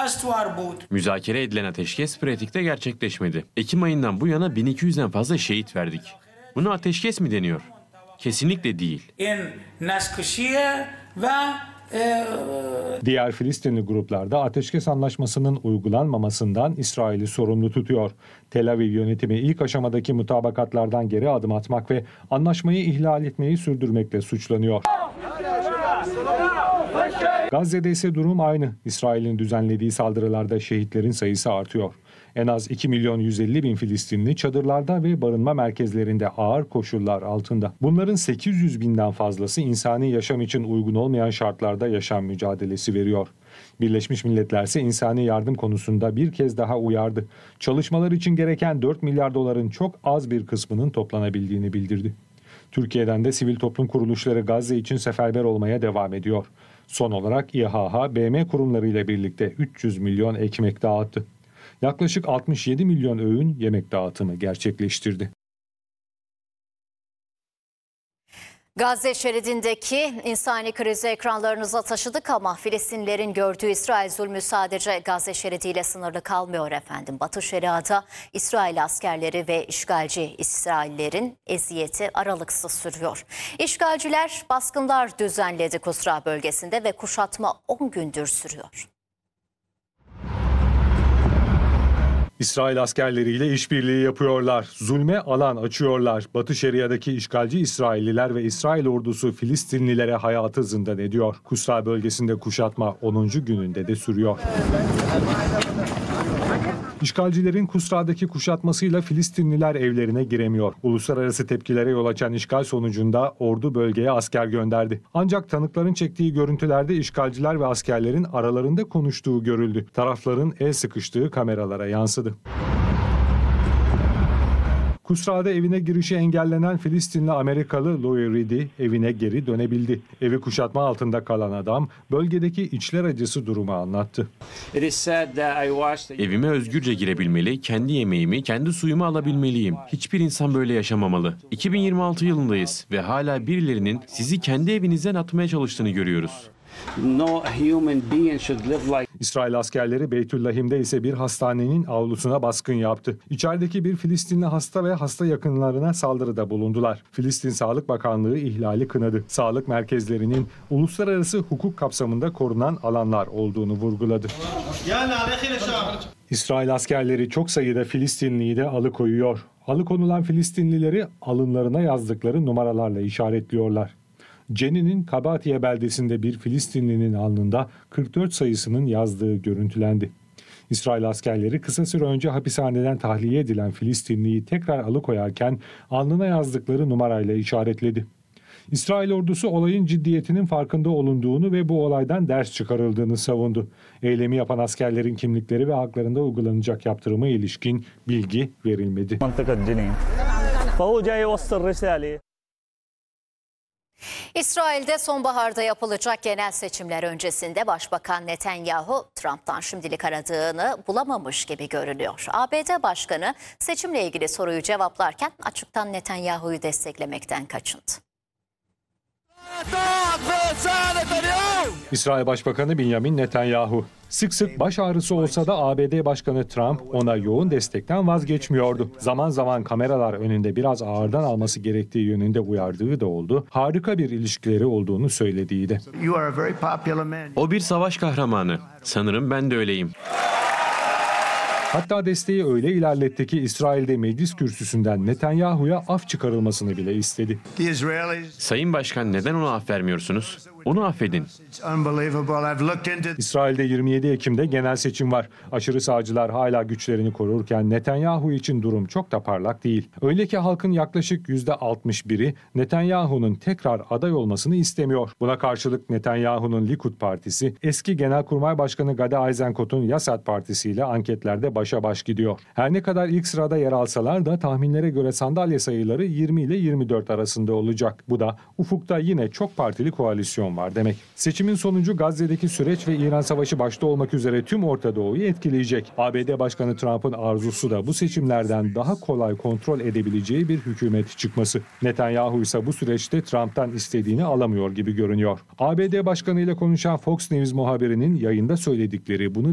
Müzakere edilen ateşkes pratikte gerçekleşmedi. Ekim ayından bu yana 1200'den fazla şehit verdik. Buna ateşkes mi deniyor? Kesinlikle değil. Diğer Filistinli gruplar da ateşkes anlaşmasının uygulanmamasından İsrail'i sorumlu tutuyor. Tel Aviv yönetimi ilk aşamadaki mutabakatlardan geri adım atmak ve anlaşmayı ihlal etmeyi sürdürmekle suçlanıyor. Gazze'de ise durum aynı. İsrail'in düzenlediği saldırılarda şehitlerin sayısı artıyor. En az 2.150.000 Filistinli çadırlarda ve barınma merkezlerinde ağır koşullar altında. Bunların 800.000'den fazlası insani yaşam için uygun olmayan şartlarda yaşam mücadelesi veriyor. Birleşmiş Milletler ise insani yardım konusunda bir kez daha uyardı. Çalışmalar için gereken 4 milyar doların çok az bir kısmının toplanabildiğini bildirdi. Türkiye'den de sivil toplum kuruluşları Gazze için seferber olmaya devam ediyor. Son olarak İHH, BM kurumlarıyla birlikte 300 milyon ekmek dağıttı. Yaklaşık 67 milyon öğün yemek dağıtımı gerçekleştirdi. Gazze şeridindeki insani krizi ekranlarınıza taşıdık ama Filistinlilerin gördüğü İsrail zulmü sadece Gazze şeridiyle sınırlı kalmıyor efendim. Batı Şeria'da İsrail askerleri ve işgalci İsraillerin eziyeti aralıksız sürüyor. İşgalciler baskınlar düzenledi Kusra bölgesinde ve kuşatma 10 gündür sürüyor. İsrail askerleriyle işbirliği yapıyorlar. Zulme alan açıyorlar. Batı Şeria'daki işgalci İsrailliler ve İsrail ordusu Filistinlilere hayatı zindan ediyor. Kusra bölgesinde kuşatma 10. gününde de sürüyor. İşgalcilerin Kusra'daki kuşatmasıyla Filistinliler evlerine giremiyor. Uluslararası tepkilere yol açan işgal sonucunda ordu bölgeye asker gönderdi. Ancak tanıkların çektiği görüntülerde işgalciler ve askerlerin aralarında konuştuğu görüldü. Tarafların el sıkıştığı kameralara yansıdı. Kusra'da evine girişi engellenen Filistinli Amerikalı Louis Reedy evine geri dönebildi. Evi kuşatma altında kalan adam bölgedeki içler acısı durumu anlattı. Evime özgürce girebilmeli, kendi yemeğimi, kendi suyumu alabilmeliyim. Hiçbir insan böyle yaşamamalı. 2026 yılındayız ve hala birilerinin sizi kendi evinizden atmaya çalıştığını görüyoruz. İsrail askerleri Beytüllahim'de ise bir hastanenin avlusuna baskın yaptı. İçerideki bir Filistinli hasta ve hasta yakınlarına saldırıda bulundular. Filistin Sağlık Bakanlığı ihlali kınadı. Sağlık merkezlerinin uluslararası hukuk kapsamında korunan alanlar olduğunu vurguladı. İsrail askerleri çok sayıda Filistinliyi de alıkoyuyor. Alıkonulan Filistinlileri alınlarına yazdıkları numaralarla işaretliyorlar. Ceni'nin Kabatiye beldesinde bir Filistinlinin alnında 44 sayısının yazdığı görüntülendi. İsrail askerleri kısa süre önce hapishaneden tahliye edilen Filistinliyi tekrar alıkoyarken alnına yazdıkları numarayla işaretledi. İsrail ordusu olayın ciddiyetinin farkında olunduğunu ve bu olaydan ders çıkarıldığını savundu. Eylemi yapan askerlerin kimlikleri ve haklarında uygulanacak yaptırıma ilişkin bilgi verilmedi. İsrail'de sonbaharda yapılacak genel seçimler öncesinde Başbakan Netanyahu Trump'tan şimdilik aradığını bulamamış gibi görünüyor. ABD Başkanı seçimle ilgili soruyu cevaplarken açıktan Netanyahu'yu desteklemekten kaçındı. İsrail Başbakanı Benjamin Netanyahu sık sık baş ağrısı olsa da ABD Başkanı Trump ona yoğun destekten vazgeçmiyordu. Zaman zaman kameralar önünde biraz ağırdan alması gerektiği yönünde uyardığı da oldu. Harika bir ilişkileri olduğunu söylediği de. O bir savaş kahramanı. Sanırım ben de öyleyim. Hatta desteği öyle ilerletti ki İsrail'de meclis kürsüsünden Netanyahu'ya af çıkarılmasını bile istedi. Sayın Başkan, neden ona af vermiyorsunuz? Onu affedin. İsrail'de 27 Ekim'de genel seçim var. Aşırı sağcılar hala güçlerini korurken Netanyahu için durum çok da parlak değil. Öyle ki halkın yaklaşık %61'i Netanyahu'nun tekrar aday olmasını istemiyor. Buna karşılık Netanyahu'nun Likud Partisi eski Genelkurmay Başkanı Gadi Eisenkot'un Yasat Partisi ile anketlerde başa baş gidiyor. Her ne kadar ilk sırada yer alsalar da tahminlere göre sandalye sayıları 20 ile 24 arasında olacak. Bu da ufukta yine çok partili koalisyon var demek. Seçimin sonucu Gazze'deki süreç ve İran Savaşı başta olmak üzere tüm Orta Doğu'yu etkileyecek. ABD Başkanı Trump'ın arzusu da bu seçimlerden daha kolay kontrol edebileceği bir hükümet çıkması. Netanyahu ise bu süreçte Trump'tan istediğini alamıyor gibi görünüyor. ABD Başkanı ile konuşan Fox News muhabirinin yayında söyledikleri bunu